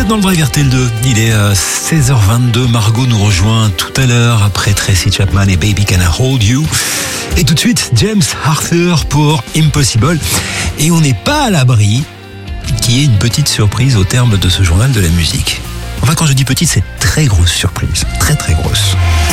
êtes dans le Drive RTL2, il est 16h22, Margot nous rejoint tout à l'heure après Tracy Chapman et Baby Can I Hold You. Et tout de suite, James Arthur pour Impossible. Et on n'est pas à l'abri qu'il y ait une petite surprise au terme de ce journal de la musique. Enfin, quand je dis petite, c'est très grosse surprise, très très grosse.